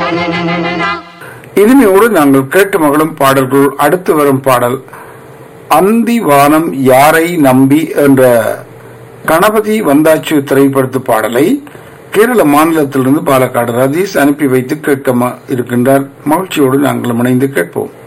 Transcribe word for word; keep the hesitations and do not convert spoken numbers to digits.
இனிமையோடு நாங்கள் கேட்டு மகளும் பாடல்கள். அடுத்து வரும் பாடல் அந்தி வானம் யாரை நம்பி என்ற கணபதி வந்தாச்சு திரைப்படத்து பாடலை கேரள மாநிலத்திலிருந்து பாலக்காடு ரதீஷ் அனுப்பி வைத்து கேட்க இருக்கின்றார். மகிழ்ச்சியோடு நாங்கள் இணைந்து கேட்போம்.